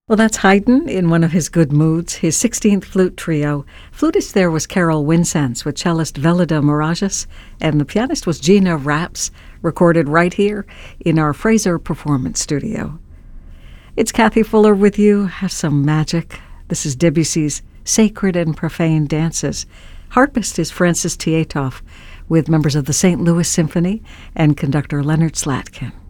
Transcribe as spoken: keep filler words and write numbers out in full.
Well, that's Haydn in one of his good moods, his sixteenth Flute Trio. Flutist there was Carol Wincenz with cellist Velida Morajas, and the pianist was Gina Raps, recorded right here in our Fraser Performance Studio. It's Kathy Fuller with you. Have some magic. This is Debussy's Sacred and Profane Dances. Harpist is Francis Tietoff with members of the Saint Louis Symphony and conductor Leonard Slatkin.